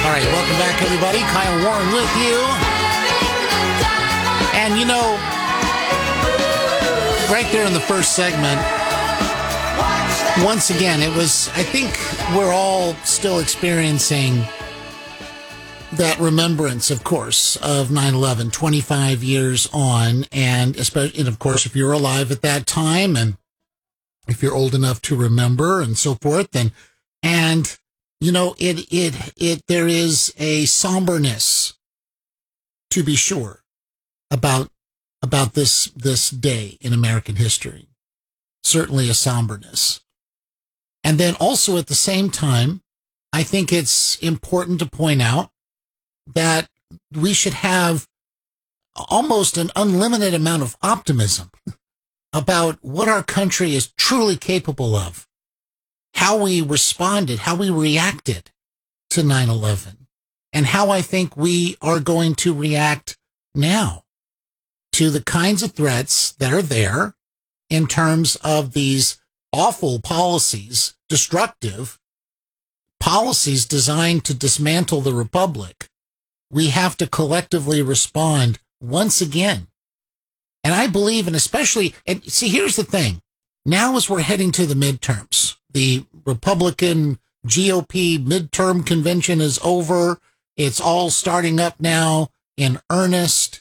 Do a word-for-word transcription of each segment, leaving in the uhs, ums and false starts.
All right, welcome back, everybody. Kyle Warren with you. And, you know, right there in the first segment, once again, it was, I think we're all still experiencing that remembrance, of course, of nine eleven, twenty-five years on. And especially, and of course, if you're alive at that time and if you're old enough to remember and so forth, and, and, you know, it, it, it, there is a somberness, to be sure, about, about this, this day in American history. Certainly a somberness. And then also at the same time, I think it's important to point out that we should have almost an unlimited amount of optimism about what our country is truly capable of. How we responded, how we reacted to nine eleven, and how I think we are going to react now to the kinds of threats that are there in terms of these awful policies, destructive policies designed to dismantle the republic. We have to collectively respond once again. And I believe, and especially, and see, here's the thing. Now as we're heading to the midterms, the Republican G O P midterm convention is over. It's all starting up now in earnest.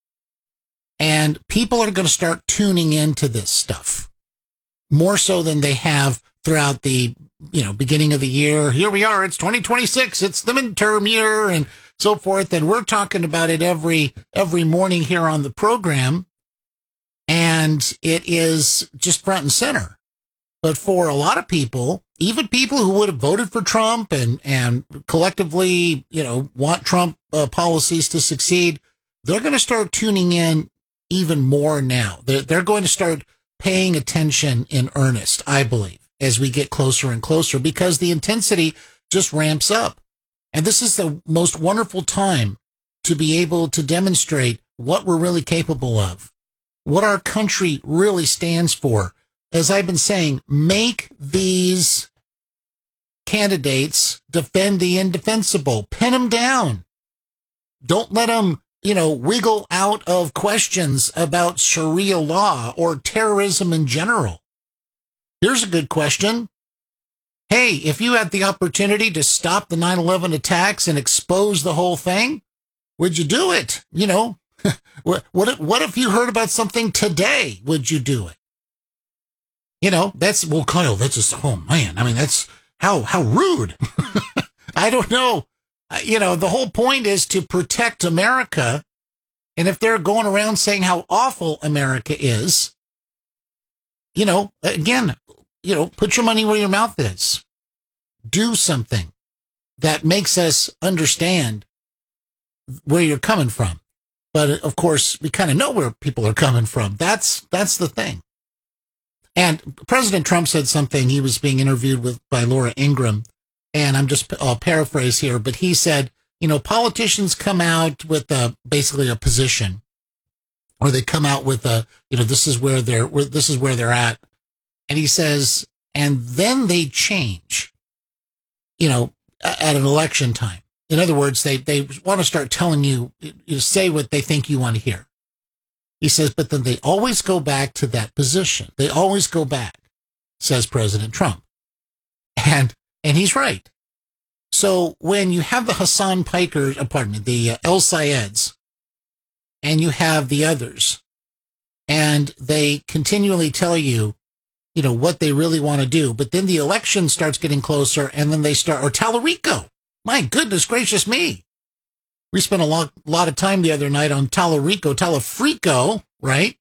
And people are going to start tuning into this stuff more so than they have throughout the, you know, beginning of the year. Here we are. It's twenty twenty-six. It's the midterm year and so forth. And we're talking about it every, every morning here on the program. And it is just front and center. But for a lot of people, even people who would have voted for Trump and, and collectively, you know, want Trump uh, policies to succeed, they're going to start tuning in even more now. They're, they're going to start paying attention in earnest, I believe, as we get closer and closer, because the intensity just ramps up. And this is the most wonderful time to be able to demonstrate what we're really capable of, what our country really stands for. As I've been saying, make these candidates defend the indefensible. Pin them down. Don't let them, you know, wiggle out of questions about Sharia law or terrorism in general. Here's a good question. Hey, if you had the opportunity to stop the nine eleven attacks and expose the whole thing, would you do it? You know, what, what, if, what if you heard about something today? Would you do it? You know, that's, well, Kyle, that's just, oh man, I mean, that's, how, how rude. I don't know. You know, the whole point is to protect America. And if they're going around saying how awful America is, you know, again, you know, put your money where your mouth is. Do something that makes us understand where you're coming from. But of course, we kind of know where people are coming from. That's, that's the thing. And President Trump said something. He was being interviewed with by Laura Ingraham, and I'm just, I'll paraphrase here, but he said, you know, politicians come out with a, basically a position, or they come out with a, you know, this is where they're, where, this is where they're at. And he says, and then they change, you know, at an election time. In other words, they, they want to start telling you, you say what they think you want to hear. He says, but then they always go back to that position. They always go back, says President Trump. And, and he's right. So when you have the Hassan Pikers, uh, pardon me, the uh, El Sayeds, and you have the others, and they continually tell you, you know, what they really want to do, but then the election starts getting closer, and then they start, or Tallarico. My goodness gracious me. We spent a lot, lot of time the other night on Tallarico, Talafrico, right?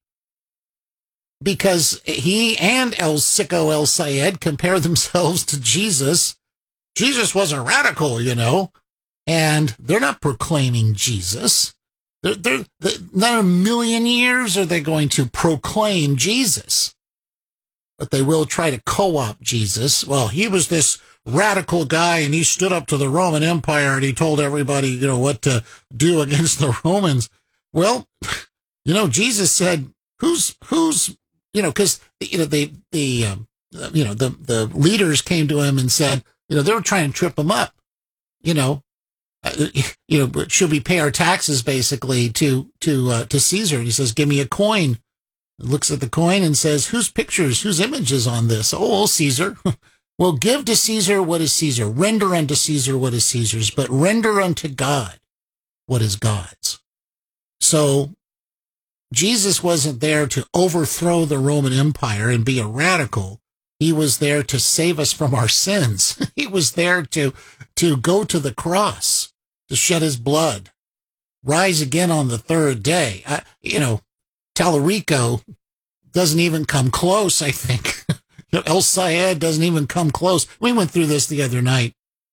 Because he and El Sicko El Sayed compare themselves to Jesus. Jesus was a radical, you know, and they're not proclaiming Jesus. They're, they're, they're not a million years are they going to proclaim Jesus, but they will try to co-opt Jesus. Well, he was this radical guy, and he stood up to the Roman Empire, and he told everybody, you know, what to do against the Romans. Well, you know, Jesus said, who's, who's, you know, because, you know, the, the, um, you know, the, the leaders came to him and said, you know, they were trying to trip him up, you know, uh, you know, should we pay our taxes basically to to uh, to Caesar? And he says, give me a coin. Looks at the coin and says, whose pictures, whose images on this? Oh, Caesar. Well, give to Caesar what is Caesar. Render unto Caesar what is Caesar's, but render unto God what is God's. So Jesus wasn't there to overthrow the Roman Empire and be a radical. He was there to save us from our sins. He was there to, to go to the cross, to shed his blood, rise again on the third day. I, you know, Tallarico doesn't even come close, I think. El Sayed doesn't even come close. We went through this the other night.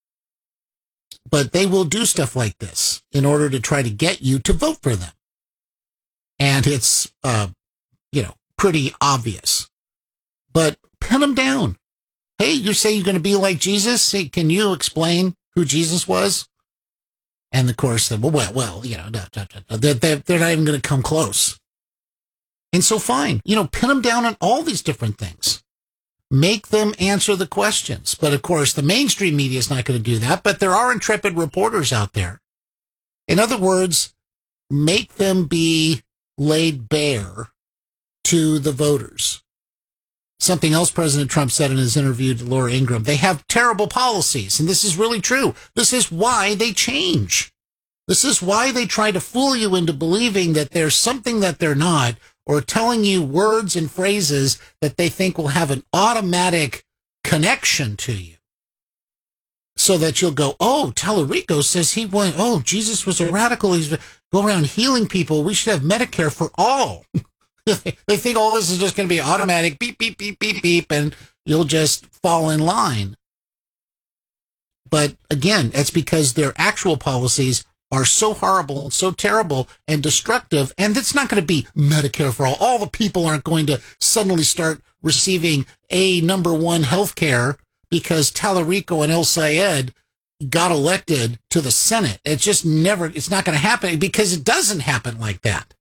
But they will do stuff like this in order to try to get you to vote for them. And it's, uh, you know, pretty obvious. But pin them down. Hey, you say you're going to be like Jesus? Hey, can you explain who Jesus was? And of course, well, well, well you know, they're, they're not even going to come close. And so fine, you know, pin them down on all these different things. Make them answer the questions. But of course, the mainstream media is not going to do that. But there are intrepid reporters out there. In other words, make them be laid bare to the voters. Something else President Trump said in his interview to Laura Ingraham, they have terrible policies. And this is really true. This is why they change. This is why they try to fool you into believing that there's something that they're not, or telling you words and phrases that they think will have an automatic connection to you. So that you'll go, oh, Tallarico says he went, oh, Jesus was a radical. He's go around healing people. We should have Medicare for all. They think all this is just going to be automatic, beep, beep, beep, beep, beep, and you'll just fall in line. But again, it's because their actual policies are so horrible, so terrible and destructive. And it's not going to be Medicare for all. All the people aren't going to suddenly start receiving a number one health care because Tallarico and El Sayed got elected to the Senate. It's just never, it's not going to happen because it doesn't happen like that.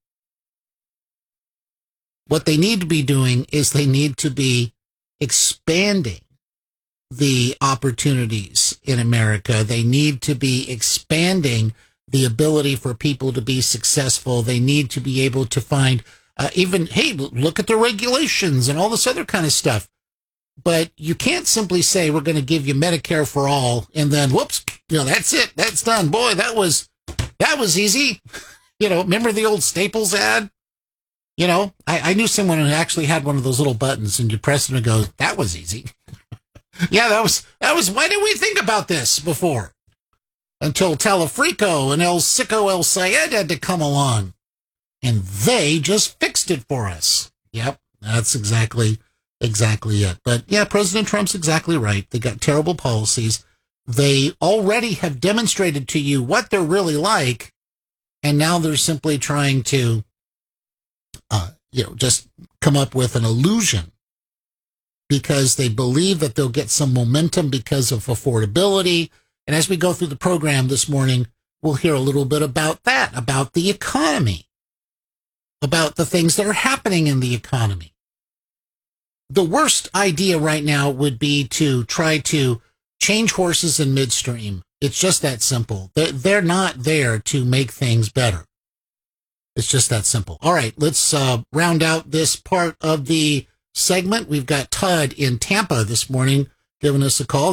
What they need to be doing is they need to be expanding the opportunities in America. They need to be expanding the ability for people to be successful. They need to be able to find uh, even, hey, look at the regulations and all this other kind of stuff. But you can't simply say we're going to give you Medicare for all and then, whoops, you know, that's it. That's done. Boy, that was, that was easy. You know, remember the old Staples ad? You know, I, I knew someone who actually had one of those little buttons and you press it and it goes, that was easy. Yeah, that was, that was, why didn't we think about this before? Until Tallarico and El Sicko El Sayed had to come along. And they just fixed it for us. Yep, that's exactly, exactly it. But yeah, President Trump's exactly right. They got terrible policies. They already have demonstrated to you what they're really like. And now they're simply trying to, uh, you know, just come up with an illusion because they believe that they'll get some momentum because of affordability. And as we go through the program this morning, we'll hear a little bit about that, about the economy, about the things that are happening in the economy. The worst idea right now would be to try to change horses in midstream. It's just that simple. They're, they're not there to make things better. It's just that simple. All right, let's uh, round out this part of the segment. We've got Todd in Tampa this morning giving us a call.